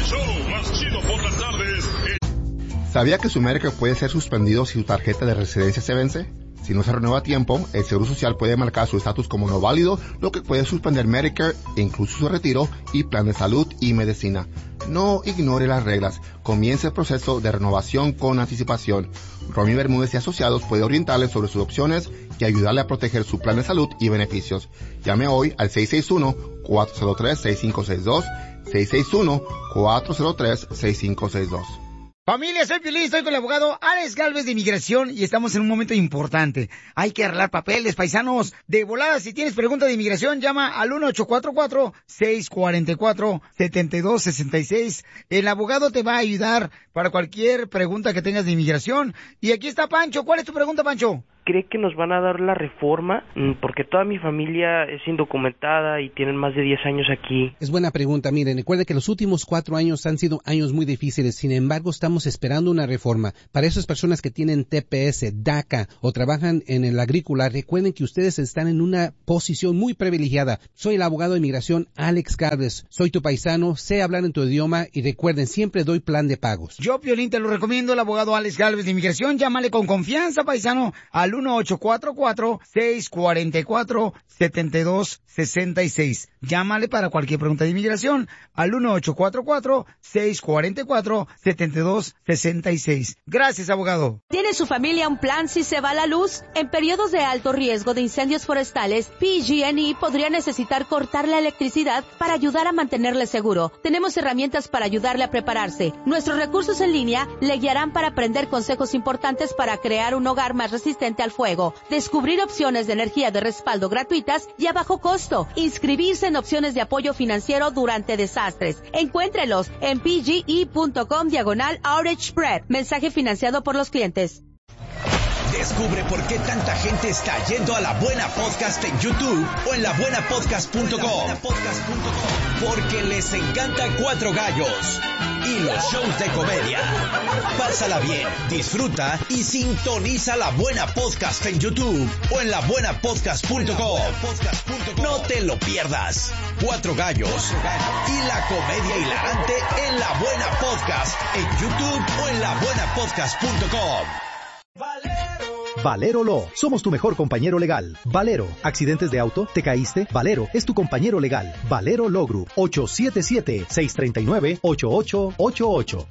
show más chido por las tardes. ¿Sabía que su Medicare puede ser suspendido si su tarjeta de residencia se vence? Si no se renueva a tiempo, el Seguro Social puede marcar su estatus como no válido, lo que puede suspender Medicare, incluso su retiro y plan de salud y medicina. No ignore las reglas. Comience el proceso de renovación con anticipación. Romy Bermúdez y Asociados puede orientarle sobre sus opciones y ayudarle a proteger su plan de salud y beneficios. Llame hoy al 661-403-6562, 661-403-6562. Familia, soy Piolín, estoy con el abogado Alex Gálvez de Inmigración y estamos en un momento importante. Hay que arreglar papeles, paisanos. De volada, si tienes pregunta de inmigración, llama al 1-844-644-7266. El abogado te va a ayudar para cualquier pregunta que tengas de inmigración. Y aquí está Pancho. ¿Cuál es tu pregunta, Pancho? ¿Cree que nos van a dar la reforma? Porque toda mi familia es indocumentada y tienen más de 10 años aquí. Es buena pregunta. Miren, recuerde que los últimos 4 años han sido años muy difíciles. Sin embargo, estamos esperando una reforma. Para esas personas que tienen TPS, DACA o trabajan en el agrícola, recuerden que ustedes están en una posición muy privilegiada. Soy el abogado de inmigración Alex Gálvez. Soy tu paisano, sé hablar en tu idioma y recuerden, siempre doy plan de pagos. Yo, Piolín, te lo recomiendo, el abogado Alex Gálvez de Inmigración. Llámale con confianza, paisano, al 1-844-644-7266. Llámale para cualquier pregunta de inmigración al 1-844-644-7266. Gracias, abogado. ¿Tiene su familia un plan si se va la luz? En periodos de alto riesgo de incendios forestales, PG&E podría necesitar cortar la electricidad para ayudar a mantenerle seguro. Tenemos herramientas para ayudarle a prepararse. Nuestros recursos en línea le guiarán para aprender consejos importantes para crear un hogar más resistente al fuego, descubrir opciones de energía de respaldo gratuitas y a bajo costo, inscribirse en opciones de apoyo financiero durante desastres. Encuéntrelos en pge.com/outage spread. Mensaje financiado por los clientes. Descubre por qué tanta gente está yendo a La Buena Podcast en YouTube o en labuenapodcast.com. Porque les encanta Cuatro Gallos y los shows de comedia. Pásala bien, disfruta y sintoniza La Buena Podcast en YouTube o en labuenapodcast.com. No te lo pierdas. Cuatro Gallos y la comedia hilarante en La Buena Podcast en YouTube o en labuenapodcast.com. Valero Law, somos tu mejor compañero legal. Valero, accidentes de auto, te caíste, Valero es tu compañero legal. Valero Law Group, 877-639-8888.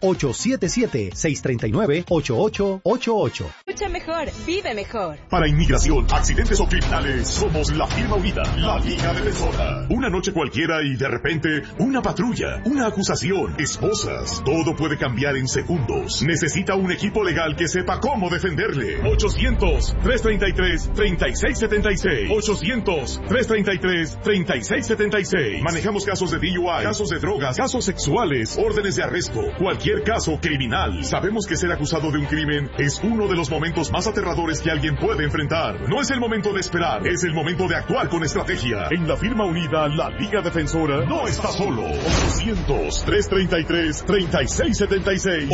877-639-8888. Escucha mejor, vive mejor. Para inmigración, accidentes o criminales, somos la firma unida, la Liga Defensora. Una noche cualquiera y de repente, una patrulla, una acusación, esposas. Todo puede cambiar en segundos. Necesita un equipo legal que sepa cómo defenderle. 800-333-3676. 800-333-3676. Manejamos casos de DUI, casos de drogas, casos sexuales, órdenes de arresto, cualquier caso criminal. Sabemos que ser acusado de un crimen es uno de los momentos más aterradores que alguien puede enfrentar. No es el momento de esperar, es el momento de actuar con estrategia. En la firma unida, la Liga Defensora no está solo. 800-333-3676.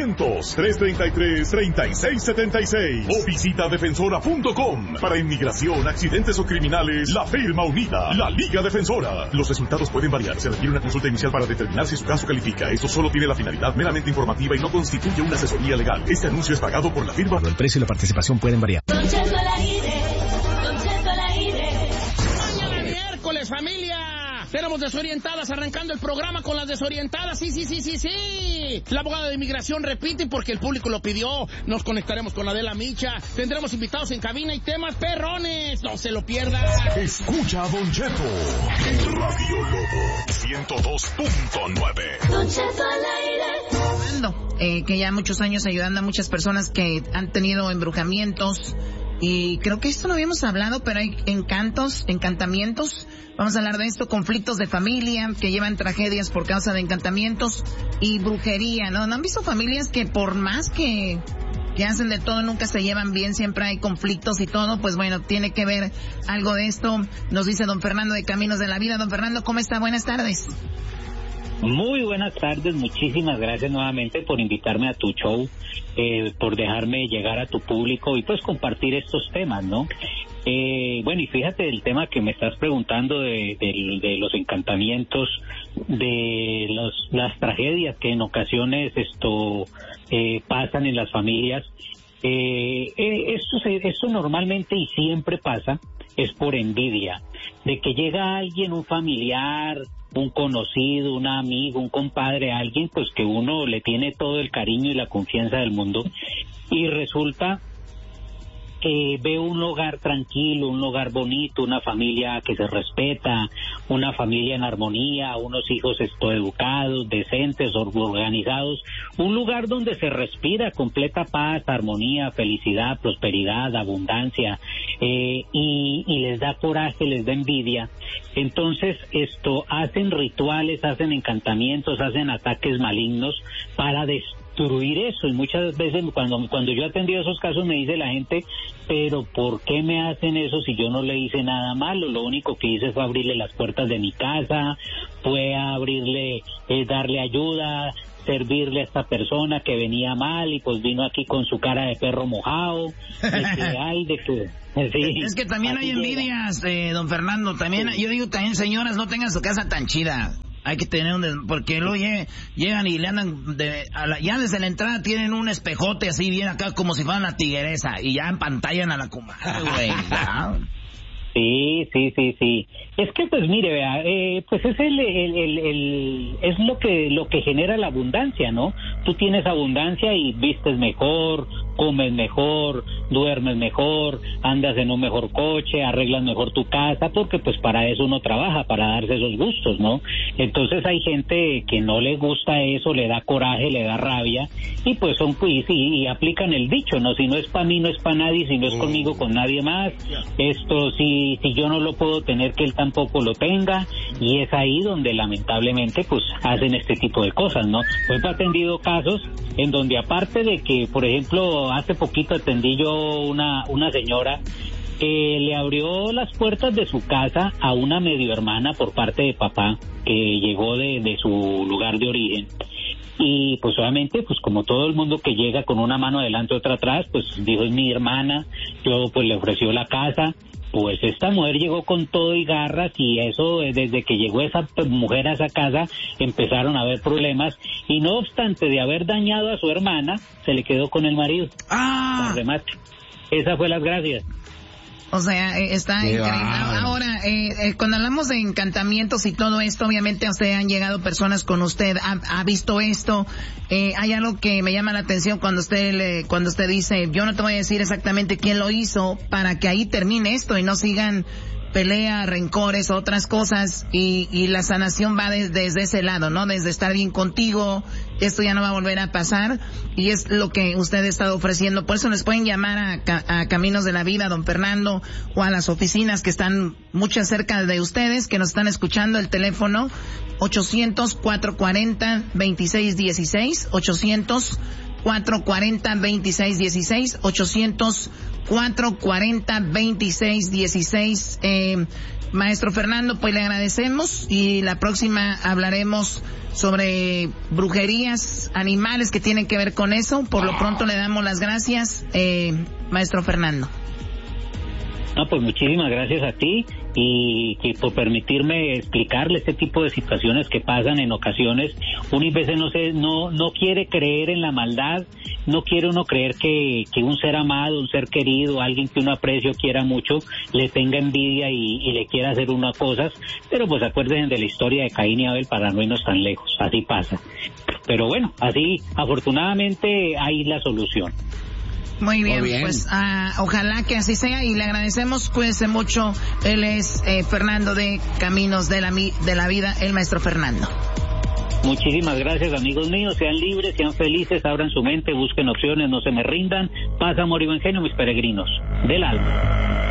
800-333-3676. O visita defensora.com. Para inmigración, accidentes o criminales, la firma unida, la Liga Defensora. Los resultados pueden variar. Se requiere una consulta inicial para determinar si su caso califica. Esto solo tiene la finalidad meramente informativa y no constituye una asesoría legal. Este anuncio es pagado por la firma. El precio y la participación pueden variar. Mañana miércoles, familia. Tenemos desorientadas arrancando el programa con las desorientadas. Sí. La abogada de inmigración repite porque el público lo pidió. Nos conectaremos con Adela Micha. Tendremos invitados en cabina y temas perrones. No se lo pierda. Escucha a Don Cheto en Radio Lobo 102.9. Don Cheto al aire. Que ya muchos años ayudando a muchas personas que han tenido embrujamientos. Y creo que esto no habíamos hablado, pero hay encantamientos. Vamos a hablar de esto, conflictos de familia que llevan tragedias por causa de encantamientos y brujería, ¿no? ¿No han visto familias que por más que hacen de todo, nunca se llevan bien, siempre hay conflictos y todo? Pues bueno, tiene que ver algo de esto. Nos dice don Fernando de Caminos de la Vida. Don Fernando, ¿cómo está? Buenas tardes. Muy buenas tardes, muchísimas gracias nuevamente por invitarme a tu show, por dejarme llegar a tu público y pues compartir estos temas, ¿no? Bueno, y fíjate el tema que me estás preguntando de los encantamientos, de las tragedias que en ocasiones pasan en las familias. Esto normalmente y siempre pasa, es por envidia, de que llega alguien, un familiar, un conocido, un amigo, un compadre, alguien pues que uno le tiene todo el cariño y la confianza del mundo, y resulta que ve un hogar tranquilo, un hogar bonito, una familia que se respeta, una familia en armonía, unos hijos educados, decentes, organizados, un lugar donde se respira completa paz, armonía, felicidad, prosperidad, abundancia, y les da coraje, les da envidia. Entonces hacen rituales, hacen encantamientos, hacen ataques malignos para destruir eso, y muchas veces cuando yo he atendido esos casos me dice la gente, pero ¿por qué me hacen eso si yo no le hice nada malo? Lo único que hice fue abrirle las puertas de mi casa, fue darle ayuda, servirle a esta persona que venía mal y pues vino aquí con su cara de perro mojado, sí. Es que también hay envidias, don Fernando, también, yo digo también, señoras, no tengan su casa tan chida. Hay que tener porque luego llegan y le andan ya desde la entrada tienen un espejote así bien acá como si fuera una tigresa y ya empantallan a la comadre, güey. Sí. Es que pues mire, vea, pues es es lo que genera la abundancia, ¿no? Tú tienes abundancia y vistes mejor, comes mejor, duermes mejor, andas en un mejor coche, arreglas mejor tu casa, porque pues para eso uno trabaja, para darse esos gustos, ¿no? Entonces hay gente que no le gusta eso, le da coraje, le da rabia, y pues y aplican el dicho, ¿no? Si no es para mí, no es para nadie, si no es conmigo, con nadie más. Si yo no lo puedo tener, que él tampoco lo tenga, y es ahí donde lamentablemente pues hacen este tipo de cosas, ¿no? Pues he atendido casos en donde, aparte de que, por ejemplo, hace poquito atendí yo una señora que le abrió las puertas de su casa a una medio hermana por parte de papá, que llegó de su lugar de origen. Y pues obviamente, pues como todo el mundo que llega con una mano adelante, otra atrás, pues dijo, es mi hermana, luego pues le ofreció la casa. Pues esta mujer llegó con todo y garras, y eso, desde que llegó esa mujer a esa casa, empezaron a haber problemas, y no obstante de haber dañado a su hermana, se le quedó con el marido. ¡Ah! Remate. Esa fue las gracias. O sea, está increíble. Ahora, cuando hablamos de encantamientos y todo esto, obviamente a usted han llegado personas con usted, ha visto esto. Hay algo que me llama la atención cuando usted dice, yo no te voy a decir exactamente quién lo hizo, para que ahí termine esto y no sigan pelea, rencores, otras cosas, y la sanación va desde ese lado, ¿no? Desde estar bien contigo, esto ya no va a volver a pasar, y es lo que usted ha estado ofreciendo. Por eso les pueden llamar a Caminos de la Vida, don Fernando, o a las oficinas que están mucho cerca de ustedes, que nos están escuchando. El teléfono 800-440-2616, 800-440-2616, 800-440-2616. Maestro Fernando, pues le agradecemos, y la próxima hablaremos sobre brujerías, animales que tienen que ver con eso. Por lo pronto le damos las gracias, maestro Fernando. No, pues muchísimas gracias a ti y por permitirme explicarle este tipo de situaciones que pasan en ocasiones. Uno a veces no quiere creer en la maldad, no quiere uno creer que un ser amado, un ser querido, alguien que uno aprecia o quiera mucho, le tenga envidia y le quiera hacer unas cosas, pero pues acuérdense de la historia de Caín y Abel para no irnos tan lejos, así pasa. Pero bueno, así afortunadamente hay la solución. Muy bien, pues ojalá que así sea, y le agradecemos. Cuídense mucho. Él es Fernando de Caminos de la Vida, el maestro Fernando. Muchísimas gracias, amigos míos. Sean libres, sean felices, abran su mente, busquen opciones, no se me rindan. Paz, amor y buen genio, mis peregrinos del alma.